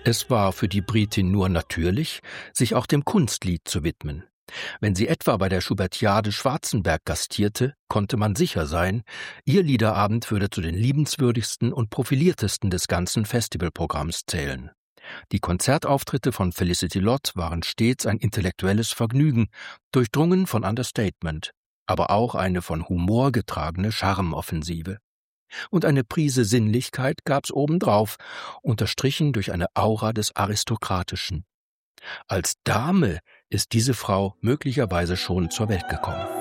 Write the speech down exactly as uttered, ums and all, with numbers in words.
Es war für die Britin nur natürlich, sich auch dem Kunstlied zu widmen. Wenn sie etwa bei der Schubertiade Schwarzenberg gastierte, konnte man sicher sein, ihr Liederabend würde zu den liebenswürdigsten und profiliertesten des ganzen Festivalprogramms zählen. Die Konzertauftritte von Felicity Lott waren stets ein intellektuelles Vergnügen, durchdrungen von Understatement, aber auch eine von Humor getragene Charmeoffensive. Und eine Prise Sinnlichkeit gab's obendrauf, unterstrichen durch eine Aura des Aristokratischen. Als Dame ist diese Frau möglicherweise schon zur Welt gekommen.